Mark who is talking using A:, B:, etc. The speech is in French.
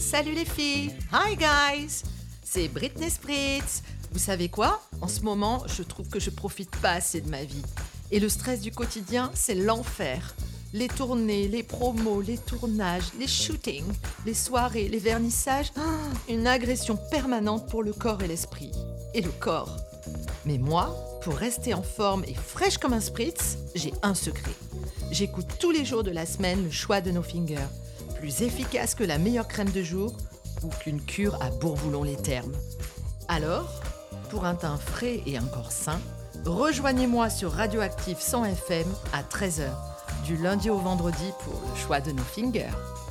A: Salut les filles! Hi guys! C'est Britney Spritz. Vous savez quoi? En ce moment, je trouve que je profite pas assez de ma vie. Et le stress du quotidien, c'est l'enfer. Les tournées, les promos, les tournages, les shootings, les soirées, les vernissages. Une agression permanente pour le corps et l'esprit. Et le corps. Mais moi, pour rester en forme et fraîche comme un spritz, j'ai un secret. J'écoute tous les jours de la semaine le choix de No Finger. Plus efficace que la meilleure crème de jour ou qu'une cure à Bourboulon-les-Thermes. Alors, pour un teint frais et un corps sain, rejoignez-moi sur Radioactive 100 FM à 13h, du lundi au vendredi pour le choix de No Finger.